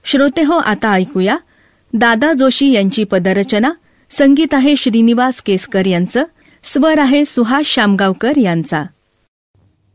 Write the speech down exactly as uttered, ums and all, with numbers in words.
श्रोतेहो, आता ऐकूया दादा जोशी यांची पदरचना. संगीत आहे श्रीनिवास केसकर यांचं, स्वर आहे सुहास शामगावकर यांचा.